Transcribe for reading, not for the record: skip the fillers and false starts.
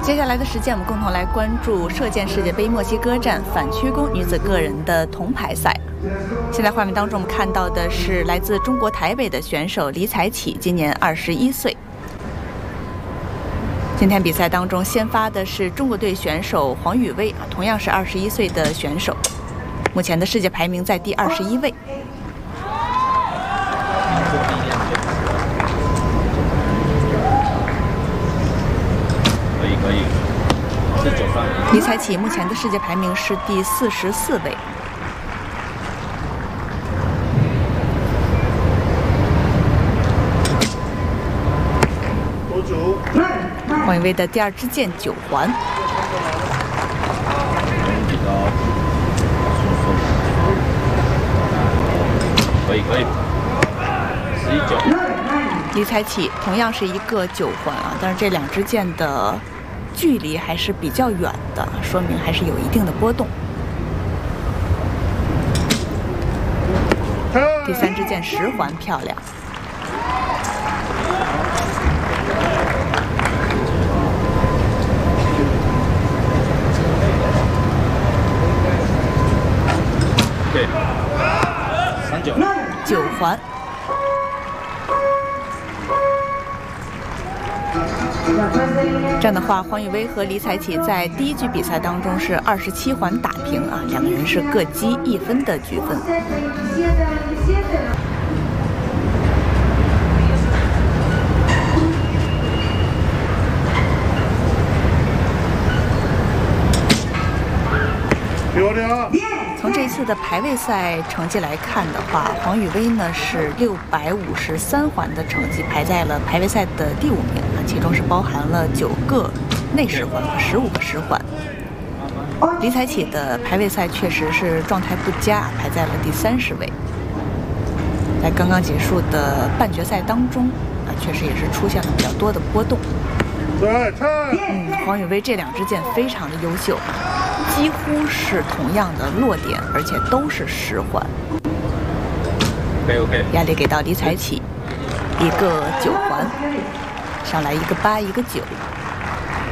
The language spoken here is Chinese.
接下来的时间，我们共同来关注射箭世界杯墨西哥站反曲弓女子个人的铜牌赛。现在画面当中，我们看到的是来自中国台北的选手李彩启，今年21岁。今天比赛当中，先发的是中国队选手黄宇威，同样是21岁的选手，目前的世界排名在第21位。 可以李彩启目前的世界排名是第44位。黄宇威的第2支箭9环。 可以，11-9。 李彩启同样是一个9环啊，但是这2支箭的距离还是比较远的，说明还是有一定的波动。第3支箭10环，漂亮。 对，39。9 环。 这样的话，黄宇威和李彩启在第1局比赛当中是27环打平啊，2个人是各积1分的局分。从这一次的排位赛成绩来看的话，黄宇威呢是653环的成绩，排在了排位赛的第5名啊，其中是包含了9个内10环和15个10环。李彩启的排位赛确实是状态不佳，排在了第30位。在刚刚结束的半决赛当中啊，确实也是出现了比较多的波动。黄宇威这2支箭非常的优秀。 几乎是同样的落点，而且都是10环。 OK。 压力给到李彩启，一个9环，上来一个8，一个9。